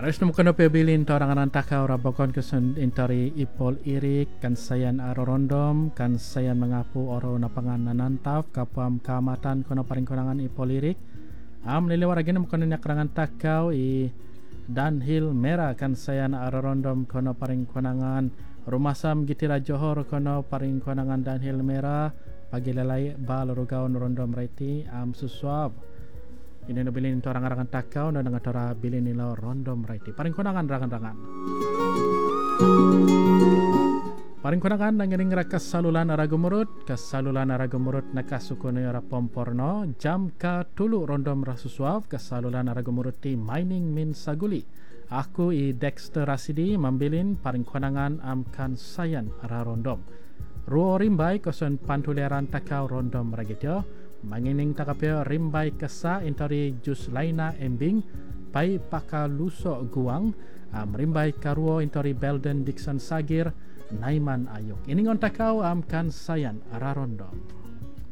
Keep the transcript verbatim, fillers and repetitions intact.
Aras nung kono pabilin to orang takaw rabakon kesun intari ipol irik kan sayan arorondom kan sayan mengapu oro napangan nanantaf kapam kamatan kono paring konangan ipol irik am lilewar agin mo kono nyakrangan takaw i Danhill Merah kan sayan arorondom kono paring konangan rumasam gitira Johor kono paring konangan Danhill Merah pagi lalai bal rugaon rondom raiti am suswab ini no bilin to orang-orang takaw no dengan tora bilin nilo rondom raiti paring konangan rangan-rangan paring konangan nangiring rakas salulan aragumurut kasalulan aragumurut nakasukono ora pomporno jam ka tulu rondom rasuswab kasalulan aragumurut ti mining min saguli aku i Dexter Rasidi mambilin paring konangan amkan sayan ara rondom ruo rimbai koson pantuleran takaw rondom ragityo mangining takapyo rimbai kesa intari jus laina embing pai pakaluso guang am rimbai karuo intari Belden Dixon Sagir Naiman Ayuk iningon takaw am kan sayan ararondom